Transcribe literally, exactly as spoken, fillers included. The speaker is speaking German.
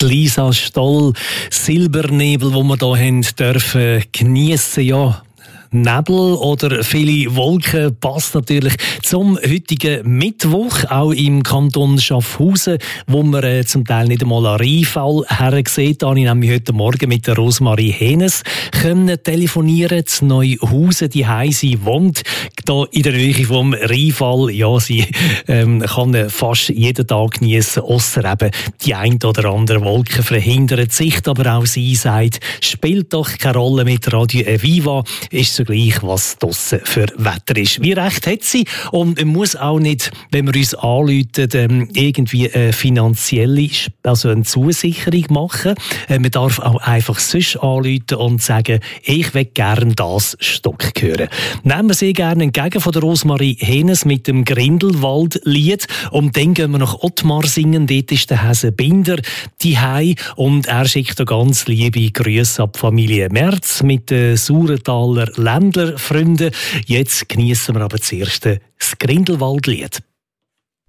Lisa Stoll. Silbernebel, wo wir hier haben dürfen geniessen, ja. Nebel oder viele Wolken passt natürlich zum heutigen Mittwoch, auch im Kanton Schaffhausen, wo man äh, zum Teil nicht einmal einen Rheinfall hersieht. Da habe ich nämlich heute Morgen mit der Rosmarie Hennes können telefonieren zu Neuhausen. Die sie wohnt da in der Nähe vom Rheinfall. Ja, sie ähm, kann fast jeden Tag geniessen, ausser eben die ein oder andere Wolke verhindert Sicht. Aber auch sie sagt, spielt doch keine Rolle mit Radio Viva, ist so gleich, was draussen für Wetter ist. Wie recht hat sie? Und man muss auch nicht, wenn wir uns anrufen, ähm, irgendwie eine finanzielle, also eine Zusicherung machen. Äh, man darf auch einfach sonst anrufen und sagen, ich will gerne das Stock hören. Nehmen wir sehr gerne entgegen von der Rosmarie Hennes mit dem Grindelwald-Lied. Und dann gehen wir nach Ottmar singen. Dort ist der Hase Binder diehei und er schickt da ganz liebe Grüße an die Familie Merz mit den Saurenthaler Ländlerfreunden. Jetzt genießen wir aber zuerst das Grindelwald-Lied.